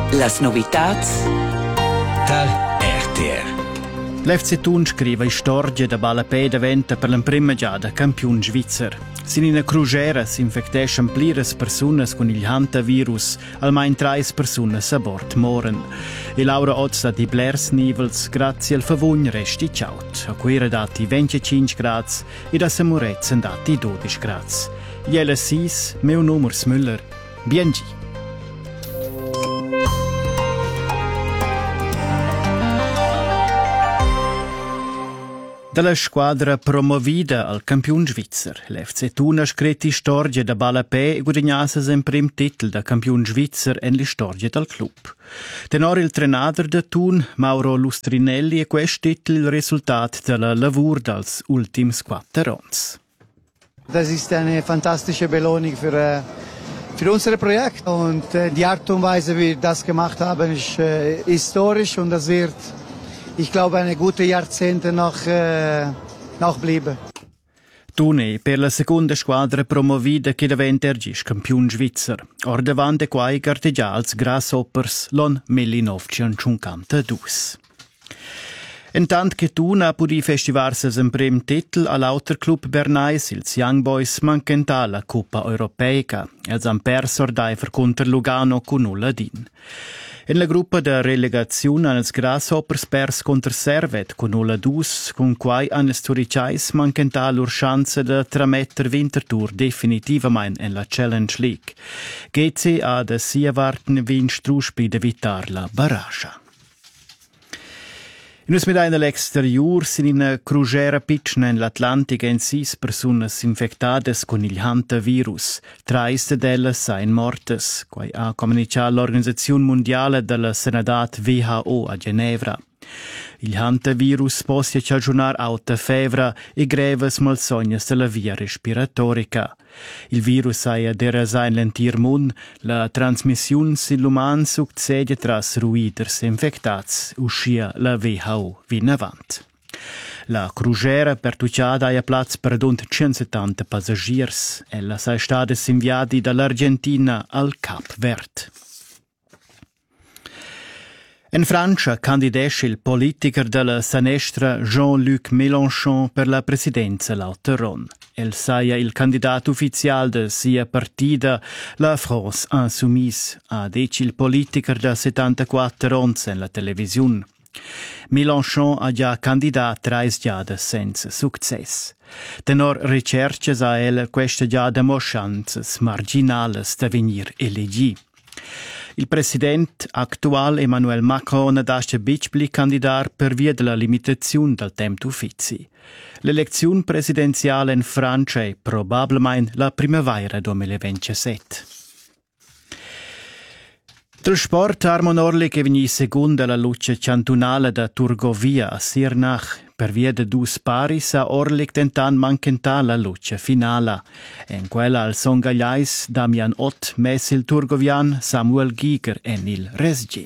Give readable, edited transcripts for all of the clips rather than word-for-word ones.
Las novitats tal RTR. L'FC Thun scrive storia da Balapè diventa per la prima giada campione svizzer. Sin in una crugera si infectescan pliras personas con il hantavirus, almain 3 personas a bord moren. E Laura Ozza di Blairs Nivels grazie al favogn resti ciaut. A quera dati 25 grads e da Samurez dati 12 grads. Iela 6, meu numero Müller, BNG. Dalla squadra promovida al campione svizzer, l'FC Thun ha scritto storia da Balapè e guadagnasse il primo titolo da campione svizzer en la storia del club. Tenor il trenador da Thun, Mauro Lustrinelli, e questo titolo il risultato della lavoro dels ultims 4 anni. Das ist eine fantastische Belohnung für unser Projekt und die Art und Weise, wie wir das gemacht haben, ist historisch und das wird, ich glaube, eine gute Jahrzehnte noch bleiben. Thun per la seconda squadra promovida che diventa ergis campione svizzer. Or davant quai garteggia als Grasshoppers l'on 1952. Intant che Thun ha pudi festivarsi il primo titolo all'altro club bernais, ils Young Boys, mancanta la Coppa Europeica. Els han perso ordaifer contro Lugano con 0-1. In la gruppa de relegazione hanno els Grasshoppers pers contro Servet con 0-2, con quai hanno els Turiciais mancanta lor chance de trametter Winterthur definitivamente in la Challenge League. GC ha de sia varten vinstruspi de vitar la barraggia. In us medaina l'exterior sin in una crugera pitchna in l'Atlantica in 6 personas infectadas con il hantavirus. 3 d'ellas sain mortes, quai ha comunicato l'Organizzazione Mondiale della Sanadat WHO a Ginevra. Il hantavirus possa cagionar alta fevra e greves malsognas della via respiratorica. Il virus ha derasa in l'entir mund, la trasmissione sull'uman succede tras ruiders infectats, uscia la WHO vin avant. La crugera pertucciata ha plaz per rund 170 passagiers. Ella sa stata inviati dall'Argentina al Cap Verde. In Francia candidesce il politiker della Sanestra Jean-Luc Mélenchon per la presidenza l'Auteron. El saia il candidato ufficiale de sia partida, la France Insoumise, ha dice il politiker da 74 anni in la televisione. Mélenchon ha già candidato 3 giade senza successo. Tenor ricerches a el questa giada mo chances marginales da venir elegi. Il presidente attual Emmanuel Macron ha dato bicpli candidat per via della limitazione del tempo d'uffici. L'elezione presidenziale in Francia è probabilmente la primavera 2027. Del sport Armon Orlik è venuto secondo la luce cantonale da Turgovia a Sirnach. Per via de 2 pari sa Orlik tentan mancenta la luce finale. In quella al Songagliais Damian Ott mes il Turgovian Samuel Giger en il Resgim.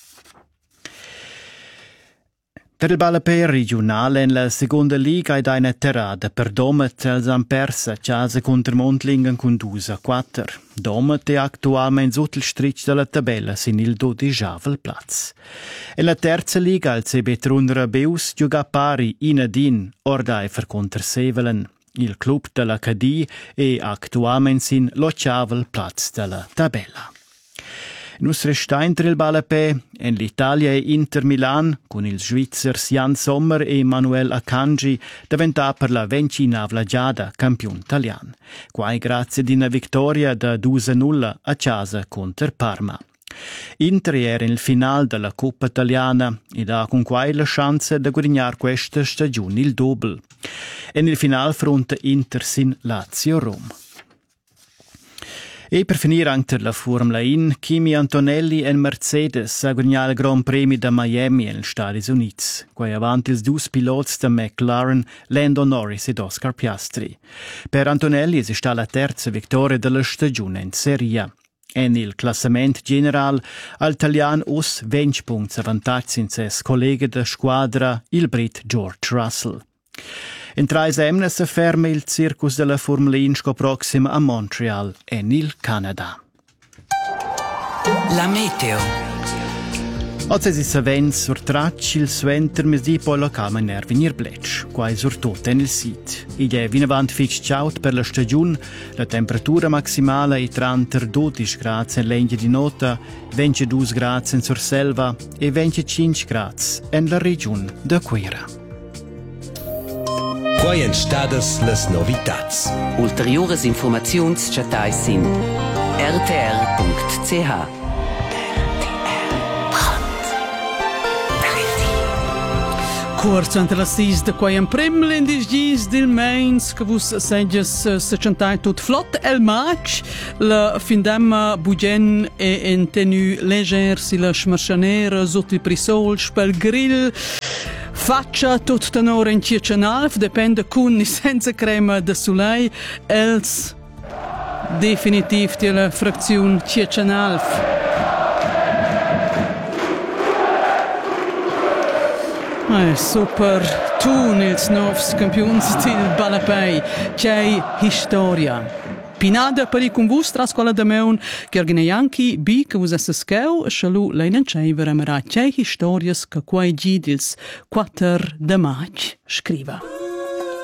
Per il Balapè regionale in la seconda liga è una terrada per Domet els han persa Chase contro Montlingen con 2-4. Domet è attualmente sotto il stritch della tabella sin il 12º Platz. In la terza liga il CB Trunra Beus gioca pari in adin ordaifer contro Sevelen. Il club della KD è attualmente sin l'8º Platz della tabella. Nus restain tra il Balapè en l'Italia e Inter Milan, con il Svizzers Jan Sommer e Manuel Akanji, diventà per la 29ª giada campione italiano, quai grazie di una vittoria da 2-0 a casa contro Parma. Inter era nel finale della Coppa Italiana ed ha con quai la chance di guadagnare questa stagione il double. E nel finale fronte Inter sin Lazio Roma. E per finire anche la Formula 1, Kimi Antonelli e Mercedes ha guadagnato il Gran Premio da Miami negli Stati Uniti, quai avanti i 2 piloti da McLaren, Lando Norris ed Oscar Piastri. Per Antonelli è stata la terza vittoria della stagione in Serie A. E nel classamento generale, l'italiano us 20 punti a vantaggio in ses collega da squadra, il Brit George Russell. In 3 semne si ferma il circus della Formula 1 prossima a Montreal e nel Canada. La meteo. Oggi si savens sur tracci il suenter mesdi poi localmente nervenir bletsch, quai sur tot en il sit. Il è vinavant fitch ciaut per la stagione, la temperatura maximale è 30-12 gradi in legna di nota, 22 gradi in Surselva e 25 gradi in la regione de Quera. Quai en stadas las novitats. Ulteriores informaziuns chatai sin rtr.ch. Corso entre la sis de quai en prim l'indis gis dil mains che vus segges secentai tot flott el match la findemma bugen e en tenu leger si la schmarcianera sot il prisol spel grill faccia tot tenore in circenalf depende cun ni senza crema de soleil els definitiv di la frazione circenalf. Super tun ils novs campions til Balapei, c'è historia. Pinada per i con vus tras quella da meun, che organeianchi bi che vus esse scheu, schalu leinen c'è veremera c'è historias che quai gidils 4 de maig scriva.